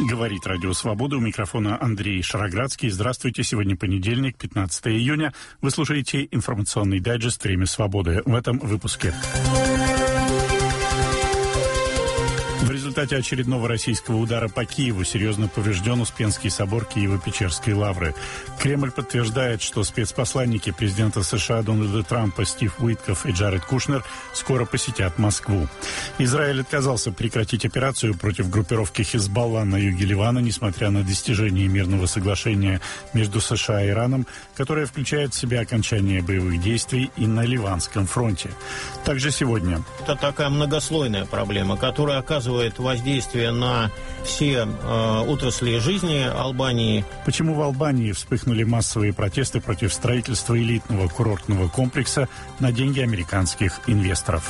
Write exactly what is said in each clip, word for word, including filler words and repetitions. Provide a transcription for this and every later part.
Говорит Радио Свобода. У микрофона Андрей Шароградский. Здравствуйте. Сегодня понедельник, пятнадцатое июня. Вы слушаете информационный дайджест «Время свободы». В этом выпуске. В результате очередного российского удара по Киеву серьезно поврежден Успенский собор Киево-Печерской лавры. Кремль подтверждает, что спецпосланники президента США Дональда Трампа Стив Уитков и Джаред Кушнер скоро посетят Москву. Израиль отказался прекратить операцию против группировки Хизбалла на юге Ливана, несмотря на достижение мирного соглашения между США и Ираном, которое включает в себя окончание боевых действий и на Ливанском фронте. Также сегодня... Это такая многослойная проблема, которая оказывает воздействие на все э, отрасли жизни Албании. Почему в Албании вспыхнули массовые протесты против строительства элитного курортного комплекса на деньги американских инвесторов?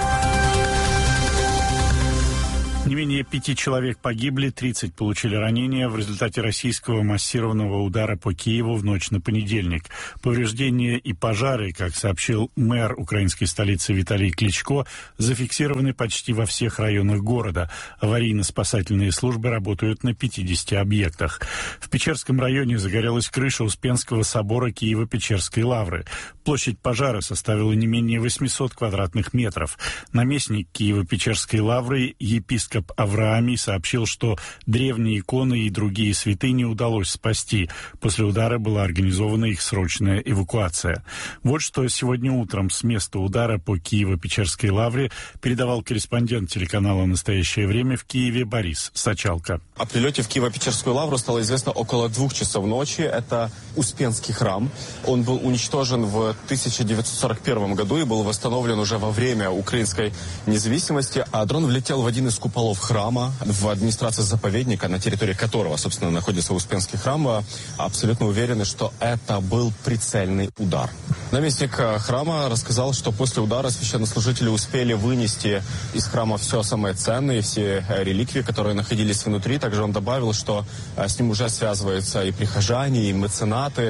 Не менее пяти человек погибли, тридцать получили ранения в результате российского массированного удара по Киеву в ночь на понедельник. Повреждения и пожары, как сообщил мэр украинской столицы Виталий Кличко, зафиксированы почти во всех районах города. Аварийно-спасательные службы работают на пятидесяти объектах. В Печерском районе загорелась крыша Успенского собора Киево-Печерской лавры. Площадь пожара составила не менее восьмисот квадратных метров. Наместник Киево-Печерской лавры, епископ Авраамий, сообщил, что древние иконы и другие святыни удалось спасти. После удара была организована их срочная эвакуация. Вот что сегодня утром с места удара по Киево-Печерской лавре передавал корреспондент телеканала «Настоящее время» в Киеве Борис Сачалко. О прилете в Киево-Печерскую лавру стало известно около двух часов ночи. Это Успенский храм. Он был уничтожен в тысяча девятьсот сорок первом году и был восстановлен уже во время украинской независимости. А дрон влетел в один из куполов храма, в администрации заповедника, на территории которого, собственно, находится Успенский храм, абсолютно уверены, что это был прицельный удар. Наместник храма рассказал, что после удара священнослужители успели вынести из храма все самое ценное, все реликвии, которые находились внутри. Также он добавил, что с ним уже связываются и прихожане, и меценаты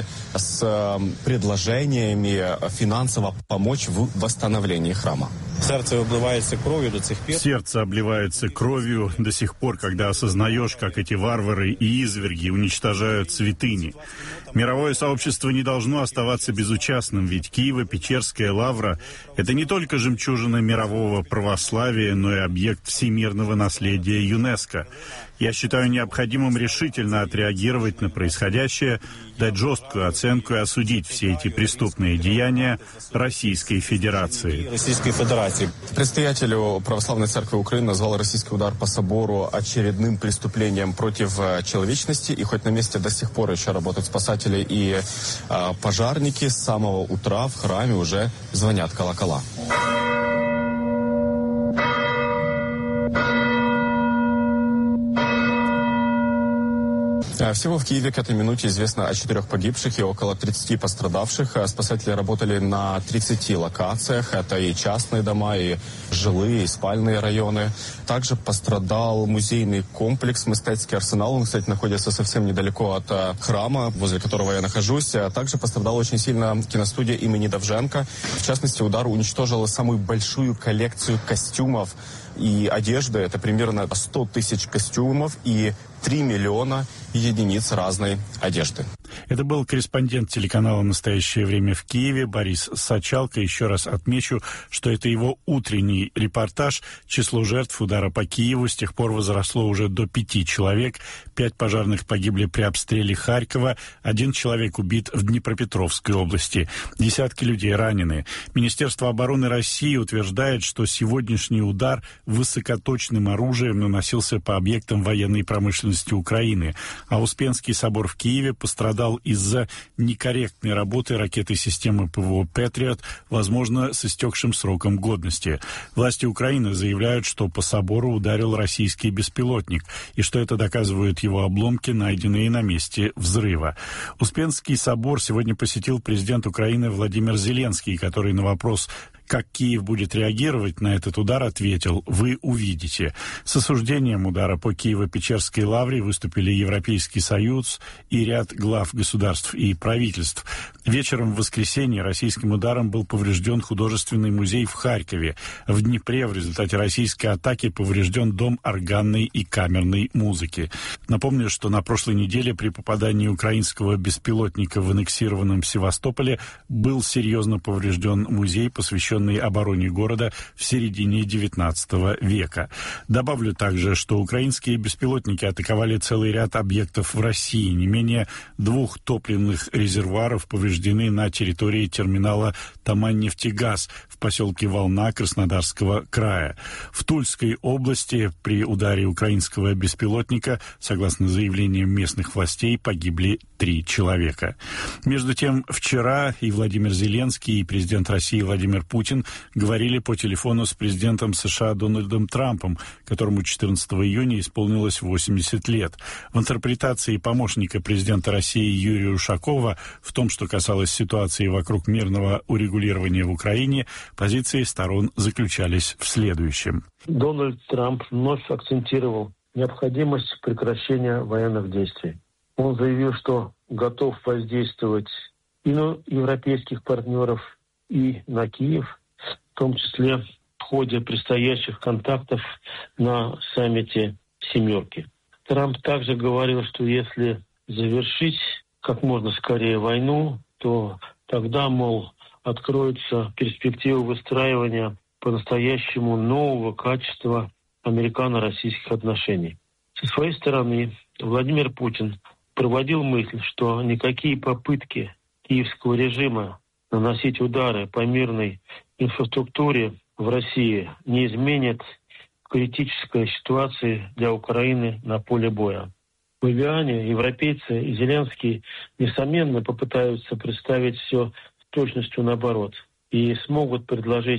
с предложениями финансово помочь в восстановлении храма. Сердце обливается кровью до сих пор. Сердце обливается кровью до сих пор, когда осознаешь, как эти варвары и изверги уничтожают святыни. Мировое сообщество не должно оставаться безучастным, ведь Киево-Печерская лавра – это не только жемчужина мирового православия, но и объект всемирного наследия ЮНЕСКО. Я считаю необходимым решительно отреагировать на происходящее, дать жесткую оценку и осудить все эти преступные деяния Российской Федерации. Российской Федерации. Предстоятелю Православной Церкви Украины назвал российский удар по собору очередным преступлением против человечности. И хоть на месте до сих пор еще работают спасатели и э, пожарники, с самого утра в храме уже звонят колокола. Всего в Киеве к этой минуте известно о четырех погибших и около тридцати пострадавших. Спасатели работали на тридцати локациях. Это и частные дома, и жилые, и спальные районы. Также пострадал музейный комплекс «Мистецкий арсенал». Он, кстати, находится совсем недалеко от храма, возле которого я нахожусь. Также пострадала очень сильно киностудия имени Довженко. В частности, удар уничтожил самую большую коллекцию костюмов и одежды. Это примерно сто тысяч костюмов и три миллиона единиц разной одежды. Это был корреспондент телеканала «Настоящее время» в Киеве Борис Сачалко. Еще раз отмечу, что это его утренний репортаж. Число жертв удара по Киеву с тех пор возросло уже до пяти человек. Пять пожарных погибли при обстреле Харькова. Один человек убит в Днепропетровской области. Десятки людей ранены. Министерство обороны России утверждает, что сегодняшний удар высокоточным оружием наносился по объектам военной промышленности Украины. А Успенский собор в Киеве пострадал из-за некорректной работы ракеты системы ПВО «Патриот», возможно, с истекшим сроком годности. Власти Украины заявляют, что по собору ударил российский беспилотник, и что это доказывают его обломки, найденные на месте взрыва. Успенский собор сегодня посетил президент Украины Владимир Зеленский, который на вопрос, как Киев будет реагировать на этот удар, ответил: «Вы увидите». С осуждением удара по Киево-Печерской лавре выступили Европейский Союз и ряд глав государств и правительств. Вечером в воскресенье российским ударом был поврежден художественный музей в Харькове. В Днепре в результате российской атаки поврежден дом органной и камерной музыки. Напомню, что на прошлой неделе при попадании украинского беспилотника в аннексированном Севастополе был серьезно поврежден музей, посвященный обороне города в середине девятнадцатого века. Добавлю также, что украинские беспилотники атаковали целый ряд объектов в России. Не менее двух топливных резервуаров повреждены на территории терминала «Тамань-нефтегаз» в поселке Волна Краснодарского края. В Тульской области при ударе украинского беспилотника, согласно заявлениям местных властей, погибли три человека. Между тем, вчера и Владимир Зеленский, и президент России Владимир Путин говорили по телефону с президентом США Дональдом Трампом, которому четырнадцатого июня исполнилось восемьдесят лет. В интерпретации помощника президента России Юрия Ушакова в том, что касалось ситуации вокруг мирного урегулирования в Украине, позиции сторон заключались в следующем. Дональд Трамп вновь акцентировал необходимость прекращения военных действий. Он заявил, что готов воздействовать и на европейских партнеров, и на Киев, в том числе в ходе предстоящих контактов на саммите «семерки». Трамп также говорил, что если завершить как можно скорее войну, то тогда, мол, откроется перспектива выстраивания по-настоящему нового качества американо-российских отношений. Со своей стороны Владимир Путин проводил мысль, что никакие попытки киевского режима наносить удары по мирной инфраструктуре в России не изменят критической ситуации для Украины на поле боя. В Эвиане европейцы и Зеленский, несомненно, попытаются представить все с точностью наоборот и смогут предложить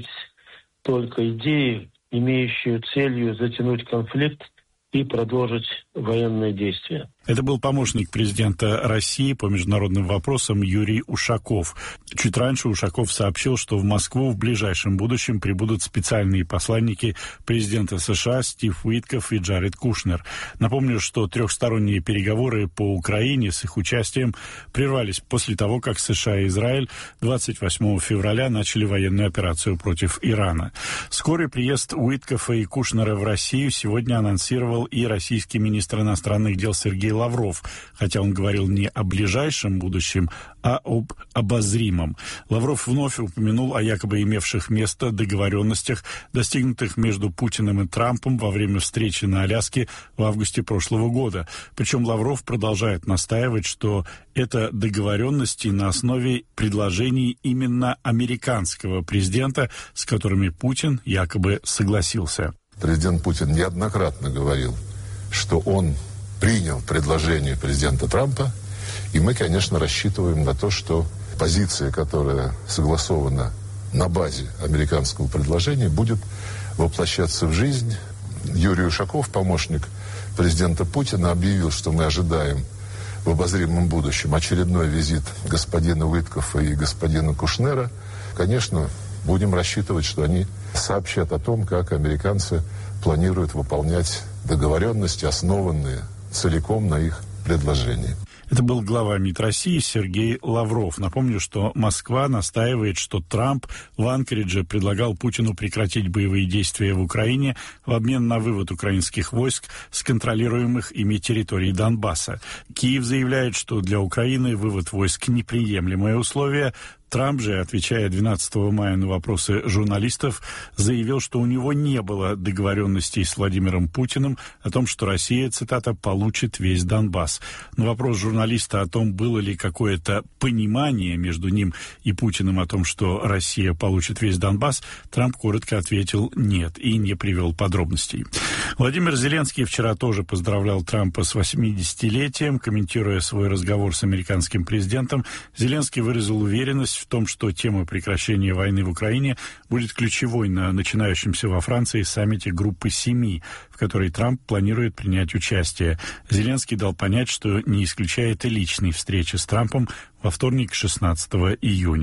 только идеи, имеющие целью затянуть конфликт и продолжить военные действия. Это был помощник президента России по международным вопросам Юрий Ушаков. Чуть раньше Ушаков сообщил, что в Москву в ближайшем будущем прибудут специальные посланники президента США Стив Уитков и Джаред Кушнер. Напомню, что трехсторонние переговоры по Украине с их участием прервались после того, как США и Израиль двадцать восьмого февраля начали военную операцию против Ирана. Скорый приезд Уиткофа и Кушнера в Россию сегодня анонсировал и российский министр иностранных дел Сергей Лавров, хотя он говорил не о ближайшем будущем, а об обозримом. Лавров вновь упомянул о якобы имевших место договоренностях, достигнутых между Путиным и Трампом во время встречи на Аляске в августе прошлого года. Причем Лавров продолжает настаивать, что это договоренности на основе предложений именно американского президента, с которыми Путин якобы согласился. Президент Путин неоднократно говорил, что он принял предложение президента Трампа, и мы, конечно, рассчитываем на то, что позиция, которая согласована на базе американского предложения, будет воплощаться в жизнь. Юрий Ушаков, помощник президента Путина, объявил, что мы ожидаем в обозримом будущем очередной визит господина Уиткофа и господина Кушнера. Конечно, будем рассчитывать, что они сообщат о том, как американцы планируют выполнять договоренности, основанные целиком на их предложении. Это был глава МИД России Сергей Лавров. Напомню, что Москва настаивает, что Трамп в Анкоридже предлагал Путину прекратить боевые действия в Украине в обмен на вывод украинских войск с контролируемых ими территорий Донбасса. Киев заявляет, что для Украины вывод войск неприемлемое условие. Трамп же, отвечая двенадцатого мая на вопросы журналистов, заявил, что у него не было договоренностей с Владимиром Путиным о том, что Россия, цитата, «получит весь Донбасс». На вопрос журналиста о том, было ли какое-то понимание между ним и Путиным о том, что Россия получит весь Донбасс, Трамп коротко ответил «нет» и не привел подробностей. Владимир Зеленский вчера тоже поздравлял Трампа с восьмидесятилетием. Комментируя свой разговор с американским президентом, Зеленский выразил уверенность в том, что тема прекращения войны в Украине будет ключевой на начинающемся во Франции саммите Группы Семи, в которой Трамп планирует принять участие. Зеленский дал понять, что не исключает и личной встречи с Трампом во вторник, шестнадцатого июня.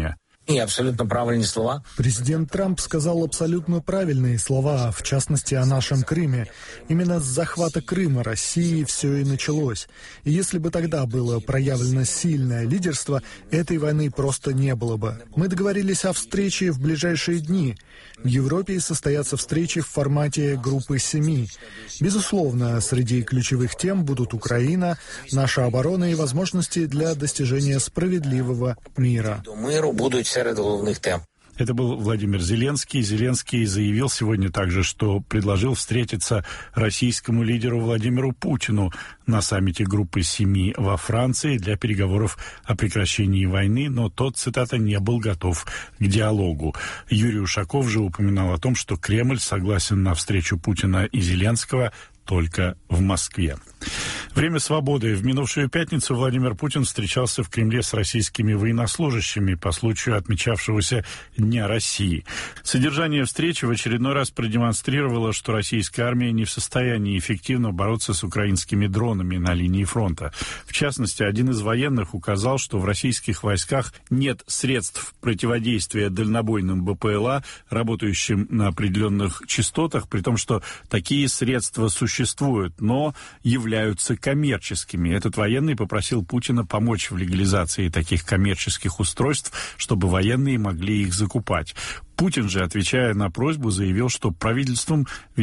И абсолютно правильные слова. Президент Трамп сказал абсолютно правильные слова, в частности, о нашем Крыме. Именно с захвата Крыма России все и началось. И если бы тогда было проявлено сильное лидерство, этой войны просто не было бы. Мы договорились о встрече в ближайшие дни. В Европе состоятся встречи в формате группы семи. Безусловно, среди ключевых тем будут Украина, наша оборона и возможности для достижения справедливого мира. Миру будут серед головных тем. Это был Владимир Зеленский. Зеленский заявил сегодня также, что предложил встретиться российскому лидеру Владимиру Путину на саммите группы семи во Франции для переговоров о прекращении войны, но тот, цитата, не был готов к диалогу. Юрий Ушаков же упоминал о том, что Кремль согласен на встречу Путина и Зеленского только в Москве. Время свободы. В минувшую пятницу Владимир Путин встречался в Кремле с российскими военнослужащими по случаю отмечавшегося Дня России. Содержание встречи в очередной раз продемонстрировало, что российская армия не в состоянии эффективно бороться с украинскими дронами на линии фронта. В частности, один из военных указал, что в российских войсках нет средств противодействия дальнобойным БПЛА, работающим на определенных частотах, при том, что такие средства существуют, но являются коммерческими. Этот военный попросил Путина помочь в легализации таких коммерческих устройств, чтобы военные могли их закупать. Путин же, отвечая на просьбу, заявил, что правительством